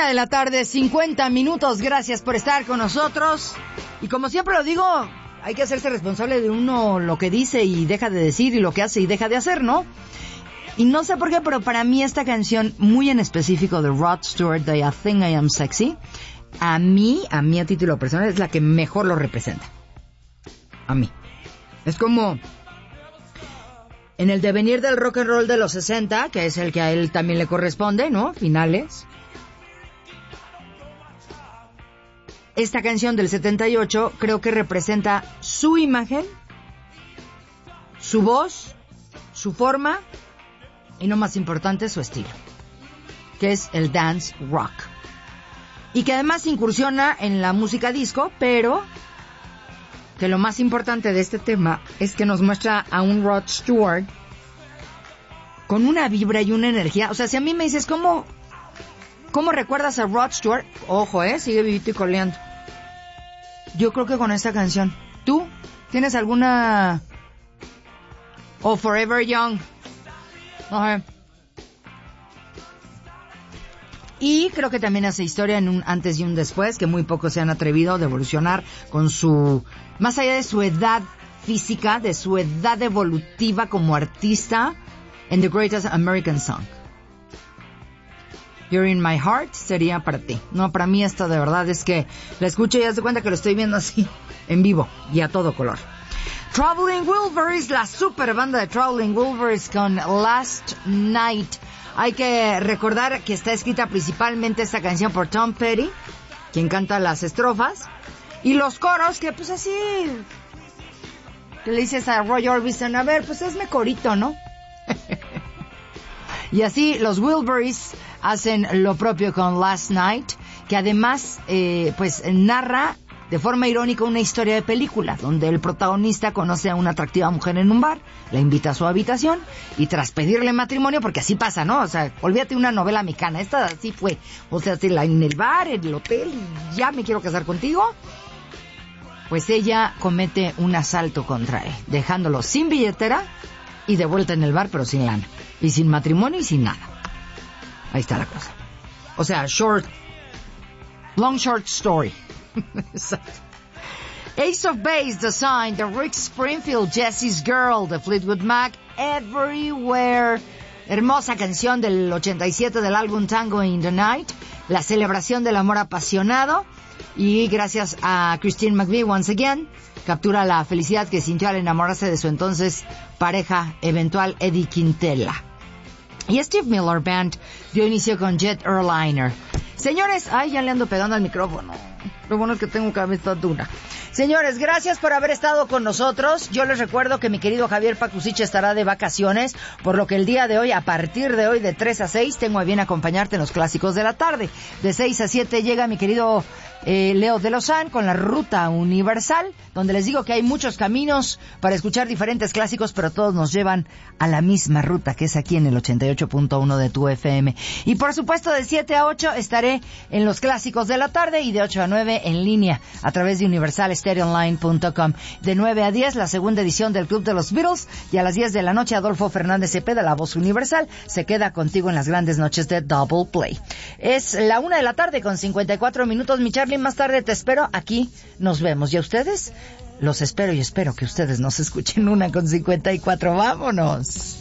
1:50 p.m, gracias por estar con nosotros. Y como siempre lo digo, hay que hacerse responsable de uno lo que dice y deja de decir y lo que hace y deja de hacer, ¿no? Y no sé por qué, pero para mí esta canción, muy en específico de Rod Stewart, de I Think I Am Sexy, a mí a título personal, es la que mejor lo representa. A mí. Es como en el devenir del rock and roll de los 60, que es el que a él también le corresponde, ¿no? Finales. Esta canción del 78 creo que representa su imagen, su voz, su forma y, no más importante, su estilo, que es el dance rock. Y que además incursiona en la música disco, pero que lo más importante de este tema es que nos muestra a un Rod Stewart con una vibra y una energía. O sea, si a mí me dices, ¿cómo recuerdas a Rod Stewart? Ojo, sigue vivito y coleando. Yo creo que con esta canción. ¿Tú tienes alguna? O Forever Young. Okay. Y creo que también hace historia en un antes y un después, que muy pocos se han atrevido a evolucionar con su, más allá de su edad física, de su edad evolutiva como artista, en The Greatest American Song. You're in My Heart sería para ti. No, para mí esto de verdad es que la escucho y haz de cuenta que lo estoy viendo así, en vivo y a todo color. Traveling Wilburys, la super banda de Traveling Wilburys con Last Night. Hay que recordar que está escrita principalmente esta canción por Tom Petty, quien canta las estrofas, y los coros que pues así, que le dices a Roy Orbison, a ver, pues hazme corito, ¿no? Y así los Wilburys hacen lo propio con Last Night, que además pues narra de forma irónica una historia de película, donde el protagonista conoce a una atractiva mujer en un bar, la invita a su habitación y tras pedirle matrimonio, porque así pasa, ¿no? O sea, olvídate una novela mexicana, esta así fue. O sea, en el bar, en el hotel, ya me quiero casar contigo. Pues ella comete un asalto contra él, dejándolo sin billetera y de vuelta en el bar, pero sin lana. Y sin matrimonio y sin nada. Ahí está la cosa. O sea, long short story. Ace of Base, The Sign, The Rick Springfield, Jesse's Girl, The Fleetwood Mac, Everywhere. Hermosa canción del 87 del álbum Tango in the Night. La celebración del amor apasionado. Y gracias a Christine McVie, once again, captura la felicidad que sintió al enamorarse de su entonces pareja eventual Eddie Quintela. Y Steve Miller Band dio inicio con Jet Airliner. Señores, ya le ando pegando al micrófono. Lo bueno es que tengo cabeza dura. Señores, gracias por haber estado con nosotros. Yo les recuerdo que mi querido Javier Pacucich estará de vacaciones, por lo que el día de hoy, a partir de hoy, de 3 a 6, tengo a bien acompañarte en los clásicos de la tarde. De 6 a 7 llega mi querido Leo de Lozán con la Ruta Universal, donde les digo que hay muchos caminos para escuchar diferentes clásicos, pero todos nos llevan a la misma ruta, que es aquí en el 88.1 de tu FM. Y por supuesto, de 7 a 8 estaré en los clásicos de la tarde y de 8 a 9 en línea a través de universalstereoonline.com. De 9 a 10 la segunda edición del Club de los Beatles, y a las 10 de la noche Adolfo Fernández Cepeda, la voz universal, se queda contigo en las grandes noches de Double Play. Es la 1 de la tarde con 54 minutos, mi Charlie. Más tarde te espero, aquí nos vemos. Y a ustedes los espero y espero que ustedes nos escuchen 1:54. ¡Vámonos!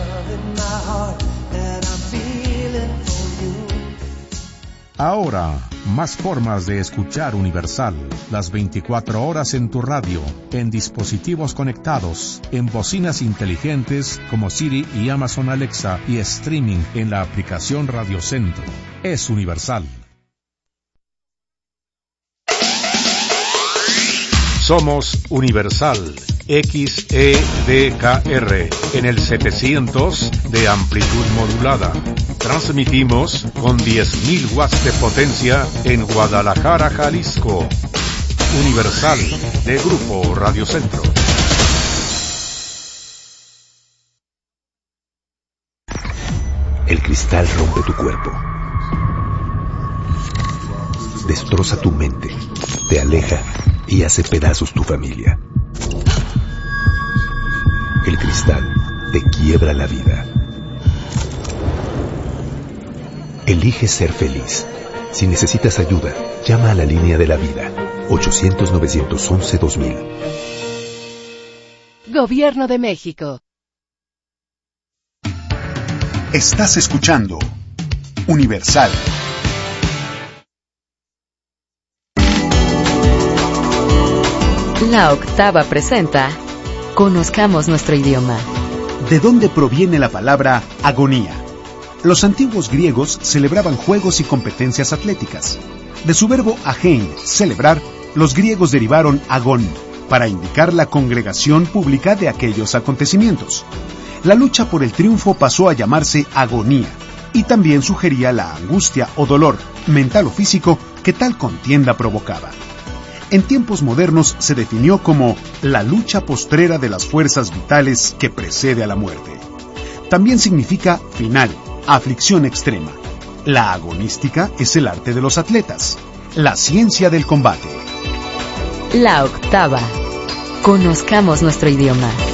Ahora, más formas de escuchar Universal. Las 24 horas en tu radio, en dispositivos conectados, en bocinas inteligentes como Siri y Amazon Alexa, y streaming en la aplicación Radio Centro. Es Universal. Somos Universal, XEDKR, en el 700 de amplitud modulada. Transmitimos con 10.000 watts de potencia en Guadalajara, Jalisco. Universal, de Grupo Radio Centro. El cristal rompe tu cuerpo, destroza tu mente, te aleja y hace pedazos tu familia. El cristal te quiebra la vida. Elige ser feliz. Si necesitas ayuda, llama a la línea de la vida, 800-911-2000. Gobierno de México. Estás escuchando Universal. La Octava presenta Conozcamos nuestro idioma. ¿De dónde proviene la palabra agonía? Los antiguos griegos celebraban juegos y competencias atléticas. De su verbo agein, celebrar, los griegos derivaron agón, para indicar la congregación pública de aquellos acontecimientos. La lucha por el triunfo pasó a llamarse agonía, y también sugería la angustia o dolor, mental o físico, que tal contienda provocaba. En tiempos modernos se definió como la lucha postrera de las fuerzas vitales que precede a la muerte. También significa final, aflicción extrema. La agonística es el arte de los atletas, la ciencia del combate. La Octava. Conozcamos nuestro idioma.